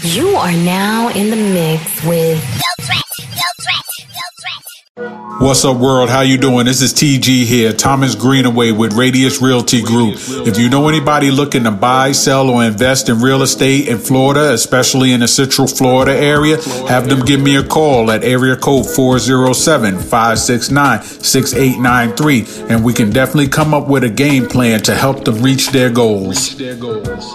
You are now in the mix with Yo Threat. What's up, world? How you doing? This is TG here, Thomas Greenaway with Radius Realty Group. If you know anybody looking to buy, sell, or invest in real estate in Florida, especially in the Central Florida area, have them give me a call at area code 407-569-6893, and we can definitely come up with a game plan to help them reach their goals.